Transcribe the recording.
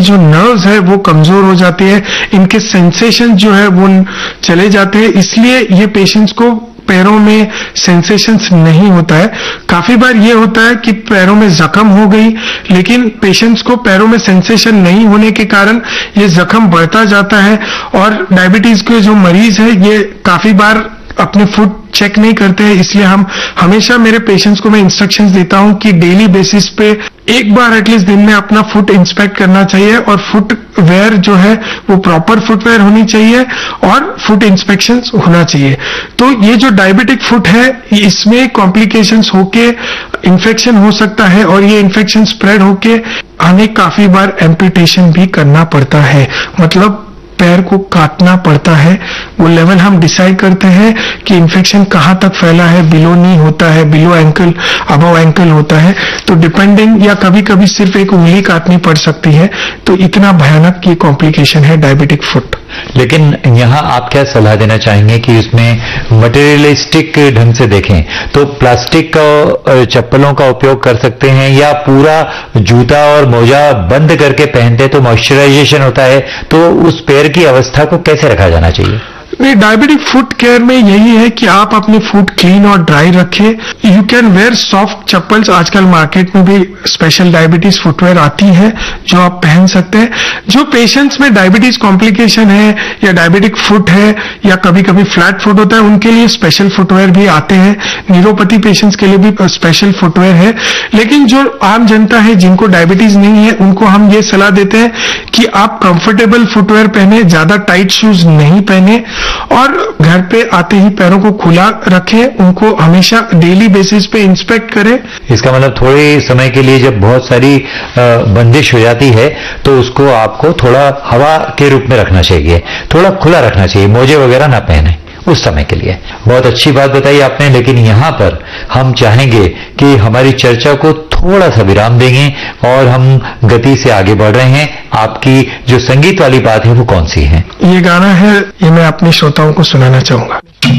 जो नर्व्स है वो कमजोर हो जाती है, इनके सेंसेशन जो है वो चले जाते हैं, इसलिए ये पेशेंट्स को पैरों में सेंसेशंस नहीं होता है। काफी बार ये होता है कि पैरों में जख्म हो गई, लेकिन पेशेंट्स को पैरों में सेंसेशन नहीं होने के कारण ये जख्म बढ़ता जाता है, और डायबिटीज के जो मरीज है ये काफी बार अपने फुट चेक नहीं करते हैं। इसलिए हम हमेशा मेरे पेशेंट्स को मैं इंस्ट्रक्शंस देता हूं कि डेली बेसिस पे एक बार एटलीस्ट दिन में अपना फुट इंस्पेक्ट करना चाहिए, और फुट वेयर जो है वो प्रॉपर फुटवेयर होनी चाहिए और फुट इंस्पेक्शन होना चाहिए। तो ये जो डायबिटिक फुट है इसमें कॉम्प्लिकेशंस होके इन्फेक्शन हो सकता है, और ये इन्फेक्शन स्प्रेड होके हमें काफी बार एम्पुटेशन भी करना पड़ता है, मतलब पैर को काटना पड़ता है। वो लेवल हम डिसाइड करते हैं कि इन्फेक्शन कहाँ तक फैला है, बिलो नी होता है, बिलो एंकल, अबव एंकल होता है, तो डिपेंडिंग, या कभी कभी सिर्फ एक उंगली काटनी पड़ सकती है। तो इतना भयानक ये कॉम्प्लिकेशन है डायबिटिक फुट। लेकिन यहाँ आप क्या सलाह देना चाहेंगे कि इसमें मटेरियलिस्टिक ढंग से देखें तो प्लास्टिक का चप्पलों का उपयोग कर सकते हैं, या पूरा जूता और मोजा बंद करके पहनते तो मॉइस्चराइजेशन होता है, तो उस पैर की अवस्था को कैसे रखा जाना चाहिए? नहीं, डायबिटिक फुट केयर में यही है कि आप अपने फुट क्लीन और ड्राई रखें। You can wear soft chappals, आजकल मार्केट में भी स्पेशल डायबिटीज फुटवेयर आती है जो आप पहन सकते हैं। जो पेशेंट्स में डायबिटीज कॉम्प्लिकेशन है या डायबिटिक फुट है या कभी कभी फ्लैट फुट होता है, उनके लिए स्पेशल फुटवेयर भी आते हैं। न्यूरोपैथी पेशेंट्स के लिए भी स्पेशल फुटवेयर है। लेकिन जो आम जनता है जिनको डायबिटीज नहीं है, उनको हम ये सलाह देते हैं कि आप कंफर्टेबल फुटवेयर पहने, ज्यादा टाइट शूज नहीं पहने, और घर पे आते ही पैरों को खुला रखें, उनको हमेशा डेली बेसिस पे इंस्पेक्ट करें। इसका मतलब थोड़े समय के लिए जब बहुत सारी बंदिश हो जाती है तो उसको आपको थोड़ा हवा के रूप में रखना चाहिए, थोड़ा खुला रखना चाहिए, मोजे वगैरह ना पहने उस समय के लिए। बहुत अच्छी बात बताई आपने, लेकिन यहाँ पर हम चाहेंगे कि हमारी चर्चा को थोड़ा सा विराम देंगे और हम गति से आगे बढ़ रहे हैं। आपकी जो संगीत वाली बात है वो कौन सी है? ये गाना है, ये मैं अपने श्रोताओं को सुनाना चाहूंगा।